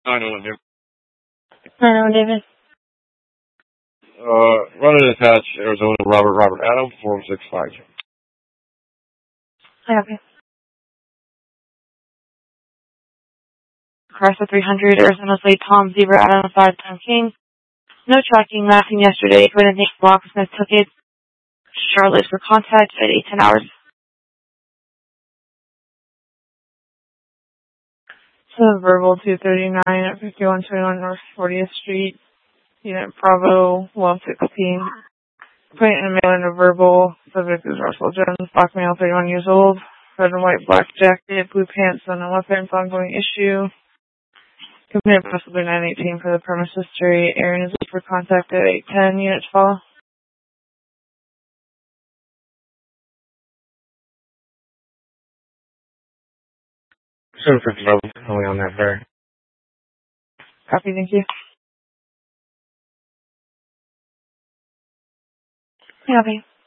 9-1, David. Running attached, Arizona, Robert Adam, 465. I have you. Carsa 300, Arizona Slate, Tom, Zebra, Adam, 5, Tom King. No tracking, nothing yesterday. Couldn't think block, Smith took it. Charlotte for contact at 8-10 hours. So verbal 239 at 5121 North 40th Street. Unit Bravo 116. Putting in a mail in a verbal. Subject is Russell Jones, black male, 31 years old. Red and white black jacket, blue pants, and no weapons, ongoing issue. Committed possibly 918 for the premise history. Aaron is for contact at 810. Units follow. 750 level, only on that bear. Copy, thank you. Copy.